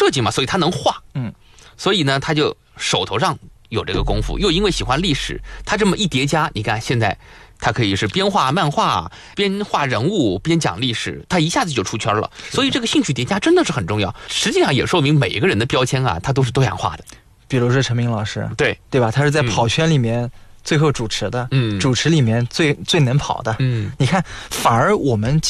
设计嘛，所以他能画，所以呢，他就手头上有这个功夫，又因为喜欢历史，他这么一叠加，你看现在他可以是边画漫画边画人物边讲历史，他一下子就出圈了。所以这个兴趣叠加真的是很重要，实际上也说明每一个人的标签啊，他都是多样化的。 比如说陈明老师， 对吧？他是在跑圈里面最后主持的，主持里面最能跑的，你看，反而我们